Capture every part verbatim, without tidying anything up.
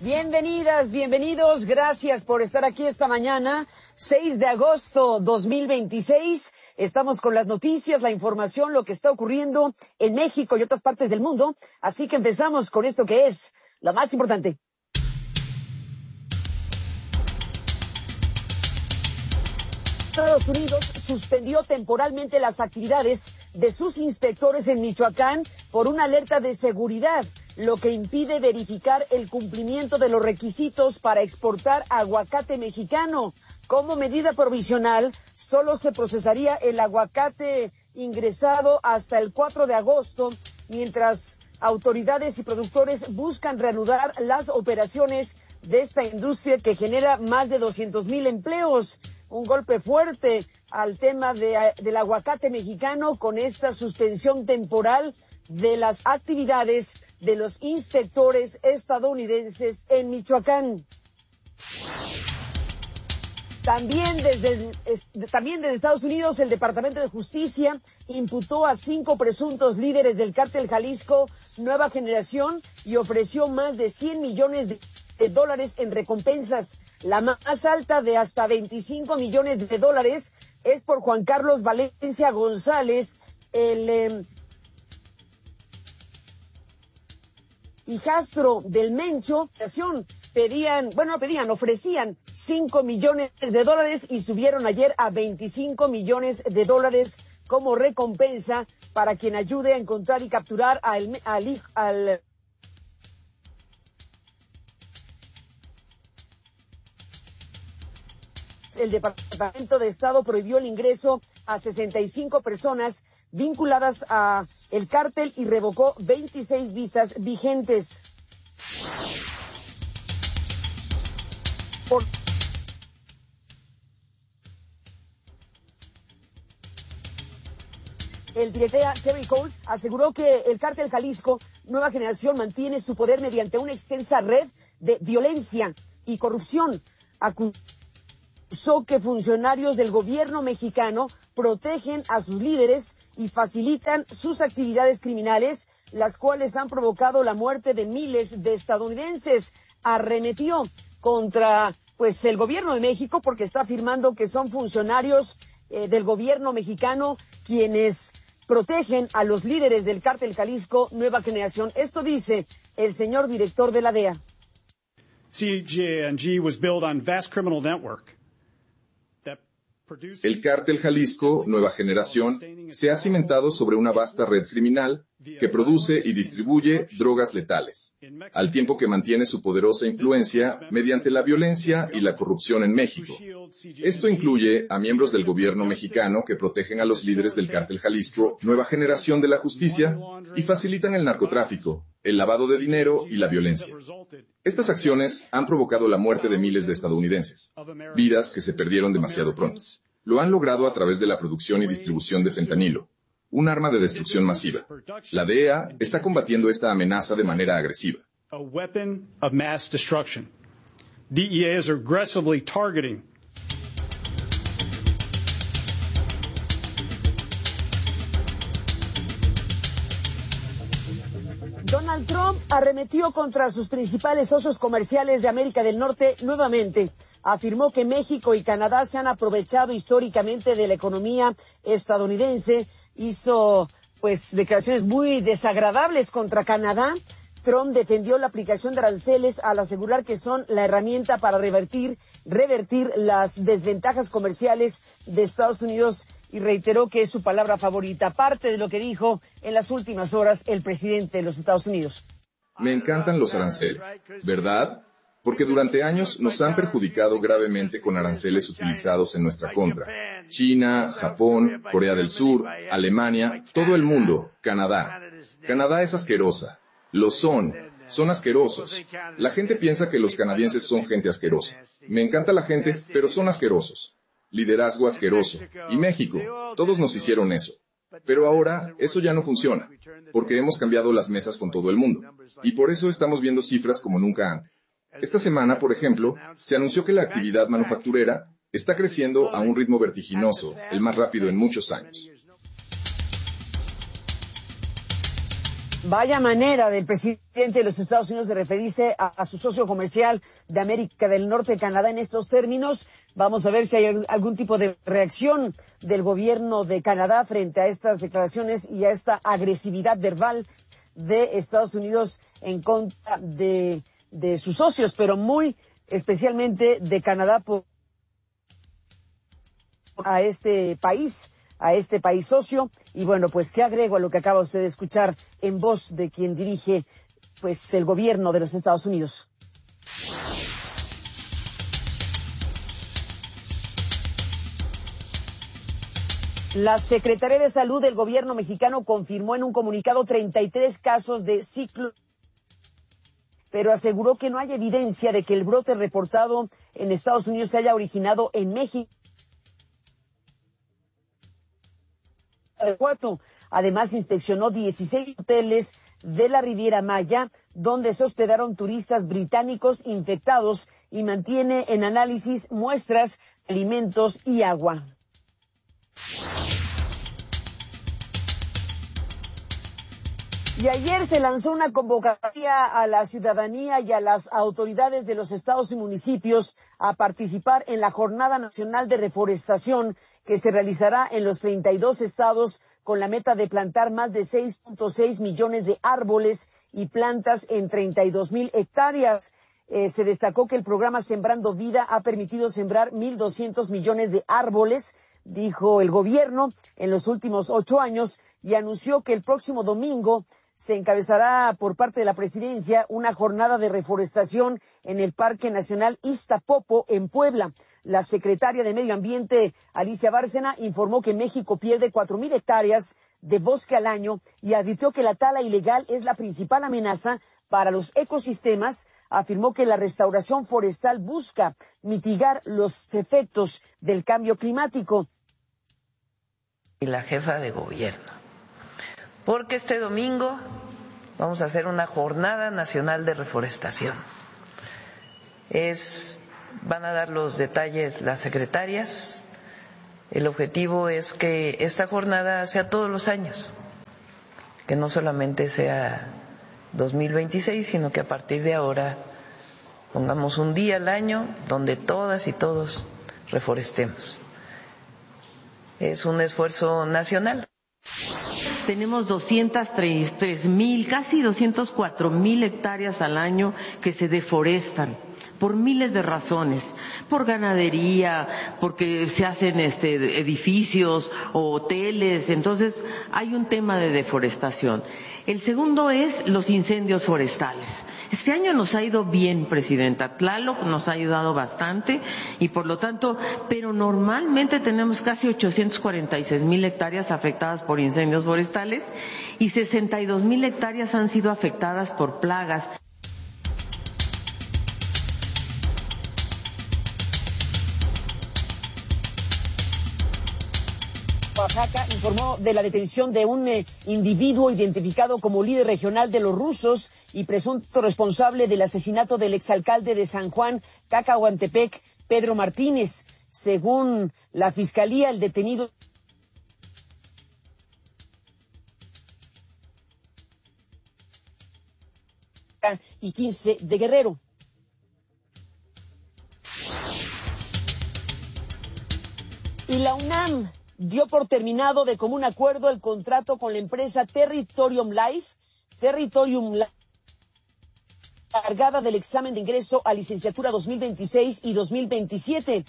Bienvenidas, bienvenidos, gracias por estar aquí esta mañana, seis de agosto dos mil veintiséis. Estamos con las noticias, la información, lo que está ocurriendo en México y otras partes del mundo. Así que empezamos con esto que es lo más importante. Estados Unidos suspendió temporalmente las actividades de sus inspectores en Michoacán por una alerta de seguridad, lo que impide verificar el cumplimiento de los requisitos para exportar aguacate mexicano. Como medida provisional, solo se procesaría el aguacate ingresado hasta el cuatro de agosto, mientras autoridades y productores buscan reanudar las operaciones de esta industria que genera más de doscientos mil empleos. Un golpe fuerte al tema de, del aguacate mexicano con esta suspensión temporal de las actividades de los inspectores estadounidenses en Michoacán. También desde, también desde Estados Unidos, el Departamento de Justicia imputó a cinco presuntos líderes del cártel Jalisco Nueva Generación y ofreció más de cien millones de de dólares en recompensas. La más alta, de hasta veinticinco millones de dólares, es por Juan Carlos Valencia González, el eh, hijastro del Mencho. Pedían, bueno, pedían, ofrecían cinco millones de dólares y subieron ayer a veinticinco millones de dólares como recompensa para quien ayude a encontrar y capturar al, al, al El Departamento de Estado prohibió el ingreso a sesenta y cinco personas vinculadas a el cártel y revocó veintiséis visas vigentes. Por El director Terry Cole aseguró que el cártel Jalisco Nueva Generación mantiene su poder mediante una extensa red de violencia y corrupción. Acusó que funcionarios del gobierno mexicano protegen a sus líderes y facilitan sus actividades criminales, las cuales han provocado la muerte de miles de estadounidenses. Arremetió contra pues el gobierno de México porque está afirmando que son funcionarios eh, del gobierno mexicano quienes protegen a los líderes del cártel Jalisco Nueva Generación. Esto dice el señor director de la D E A. C J N G was built on vast criminal network. El cártel Jalisco Nueva Generación se ha cimentado sobre una vasta red criminal que produce y distribuye drogas letales, al tiempo que mantiene su poderosa influencia mediante la violencia y la corrupción en México. Esto incluye a miembros del gobierno mexicano que protegen a los líderes del cártel Jalisco Nueva Generación de la justicia y facilitan el narcotráfico, el lavado de dinero y la violencia. Estas acciones han provocado la muerte de miles de estadounidenses, vidas que se perdieron demasiado pronto. Lo han logrado a través de la producción y distribución de fentanilo, un arma de destrucción masiva. La D E A está combatiendo esta amenaza de manera agresiva. A weapon of mass destruction. D E A is aggressively targeting Donald Trump arremetió contra sus principales socios comerciales de América del Norte nuevamente. Afirmó que México y Canadá se han aprovechado históricamente de la economía estadounidense. Hizo, pues, declaraciones muy desagradables contra Canadá. Trump defendió la aplicación de aranceles al asegurar que son la herramienta para revertir, revertir las desventajas comerciales de Estados Unidos y reiteró que es su palabra favorita, parte de lo que dijo en las últimas horas el presidente de los Estados Unidos. Me encantan los aranceles, ¿verdad? Porque durante años nos han perjudicado gravemente con aranceles utilizados en nuestra contra. China, Japón, Corea del Sur, Alemania, todo el mundo, Canadá. Canadá es asquerosa. Lo son. Son asquerosos. La gente piensa que los canadienses son gente asquerosa. Me encanta la gente, pero son asquerosos. Liderazgo asqueroso. Y México, todos nos hicieron eso. Pero ahora, eso ya no funciona, porque hemos cambiado las mesas con todo el mundo. Y por eso estamos viendo cifras como nunca antes. Esta semana, por ejemplo, se anunció que la actividad manufacturera está creciendo a un ritmo vertiginoso, el más rápido en muchos años. Vaya manera del presidente de los Estados Unidos de referirse a, a su socio comercial de América del Norte, Canadá, en estos términos. Vamos a ver si hay algún tipo de reacción del gobierno de Canadá frente a estas declaraciones y a esta agresividad verbal de Estados Unidos en contra de, de sus socios, pero muy especialmente de Canadá por a este país. a este país socio. Y bueno, pues qué agrego a lo que acaba usted de escuchar en voz de quien dirige pues el gobierno de los Estados Unidos. La Secretaría de Salud del gobierno mexicano confirmó en un comunicado treinta y tres casos de ciclo, pero aseguró que no hay evidencia de que el brote reportado en Estados Unidos se haya originado en México. Además, inspeccionó dieciséis hoteles de la Riviera Maya, donde se hospedaron turistas británicos infectados y mantiene en análisis muestras, alimentos y agua. Y ayer se lanzó una convocatoria a la ciudadanía y a las autoridades de los estados y municipios a participar en la Jornada Nacional de Reforestación que se realizará en los treinta y dos estados con la meta de plantar más de seis punto seis millones de árboles y plantas en treinta y dos mil hectáreas. Eh, se destacó que el programa Sembrando Vida ha permitido sembrar mil doscientos millones de árboles, dijo el gobierno, en los últimos ocho años, y anunció que el próximo domingo se encabezará por parte de la presidencia una jornada de reforestación en el Parque Nacional Iztapopo, en Puebla. La secretaria de Medio Ambiente, Alicia Bárcena, informó que México pierde cuatro mil hectáreas de bosque al año y advirtió que la tala ilegal es la principal amenaza para los ecosistemas. Afirmó que la restauración forestal busca mitigar los efectos del cambio climático. Y la jefa de gobierno, porque este domingo vamos a hacer una jornada nacional de reforestación. Es, van a dar los detalles las secretarias. El objetivo es que esta jornada sea todos los años, que no solamente sea dos mil veintiséis, sino que a partir de ahora pongamos un día al año donde todas y todos reforestemos. Es un esfuerzo nacional. Tenemos doscientas treinta y tres mil, casi doscientas cuatro mil hectáreas al año que se deforestan por miles de razones, por ganadería, porque se hacen este, edificios o hoteles. Entonces hay un tema de deforestación. El segundo es los incendios forestales. Este año nos ha ido bien, Presidenta. Tlaloc nos ha ayudado bastante y por lo tanto, pero normalmente tenemos casi ochocientas cuarenta y seis mil hectáreas afectadas por incendios forestales y sesenta y dos mil hectáreas han sido afectadas por plagas. Oaxaca informó de la detención de un eh, individuo identificado como líder regional de los rusos y presunto responsable del asesinato del exalcalde de San Juan, Cacahuantepec, Pedro Martínez. Según la Fiscalía, el detenido y quince de Guerrero. Y la UNAM dio por terminado de común acuerdo el contrato con la empresa Territorium Life, Territorium Life, encargada del examen de ingreso a licenciatura dos mil veintiséis y dos mil veintisiete.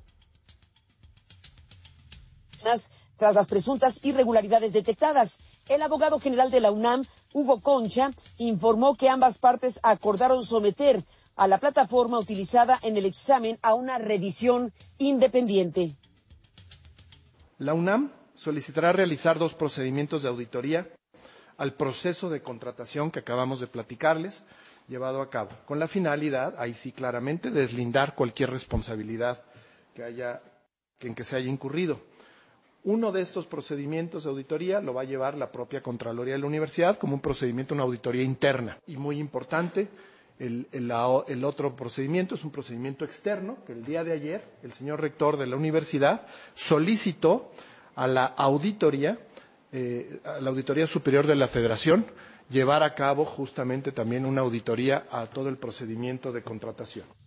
Tras las presuntas irregularidades detectadas, el abogado general de la UNAM, Hugo Concha, informó que ambas partes acordaron someter a la plataforma utilizada en el examen a una revisión independiente. La UNAM solicitará realizar dos procedimientos de auditoría al proceso de contratación que acabamos de platicarles, llevado a cabo, con la finalidad, ahí sí claramente, de deslindar cualquier responsabilidad que haya, en que se haya incurrido. Uno de estos procedimientos de auditoría lo va a llevar la propia Contraloría de la Universidad como un procedimiento, una auditoría interna. Y muy importante, el, el, el otro procedimiento es un procedimiento externo, que el día de ayer el señor rector de la universidad solicitó a la auditoría, eh, a la Auditoría Superior de la Federación, llevar a cabo justamente también una auditoría a todo el procedimiento de contratación.